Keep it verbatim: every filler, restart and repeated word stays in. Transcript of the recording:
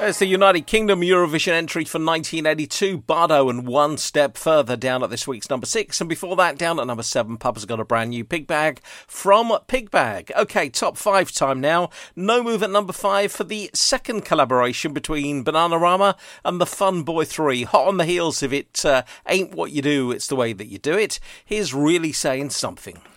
There's the United Kingdom Eurovision entry for nineteen eighty-two, Bardo, and One Step Further down at this week's number six. And before that, down at number seven, Papa's got a brand new Pig Bag from Pig Bag. OK, top five time now. No move at number five for the second collaboration between Bananarama and the Fun Boy three. Hot on the heels of It uh, Ain't What You Do, It's the Way That You Do It. Here's Really Saying Something.